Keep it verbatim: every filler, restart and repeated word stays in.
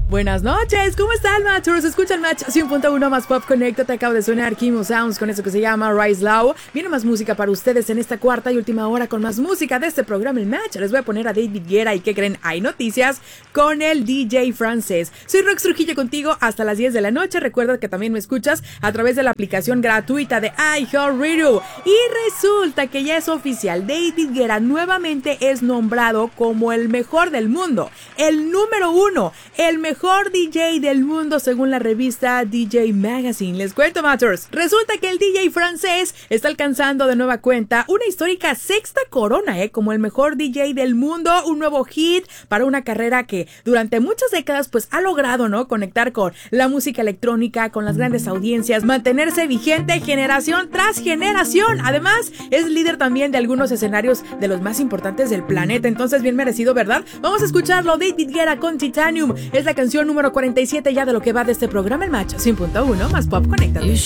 Buenas noches, ¿cómo están, Matchers? Escucha el Match cien punto uno más Pop Connecta. Te acabo de sonar Kimo Sounds con eso que se llama Rise Low. Viene más música para ustedes en esta cuarta y última hora con más música de este programa, el Match. Les voy a poner a David Guerra y ¿qué creen? Hay noticias con el D J francés. Soy Rox Trujillo contigo hasta las diez de la noche. Recuerda que también me escuchas a través de la aplicación gratuita de iHeartRadio. Y resulta que ya es oficial, David Guerra nuevamente es nombrado como el mejor del mundo, el número uno, el mejor Mejor D J del mundo según la revista D J Magazine. Les cuento, Matters. Resulta que el D J francés está alcanzando de nueva cuenta una histórica sexta corona, ¿eh? Como el mejor D J del mundo, un nuevo hit para una carrera que durante muchas décadas pues ha logrado, ¿no? Conectar con la música electrónica, con las grandes audiencias, mantenerse vigente generación tras generación. Además, es líder también de algunos escenarios de los más importantes del planeta. Entonces, bien merecido, ¿verdad? Vamos a escucharlo. David Guerra con Titanium. Es la canción número cuarenta y siete ya de lo que va de este programa, el Match cien punto uno más Pop Connecta.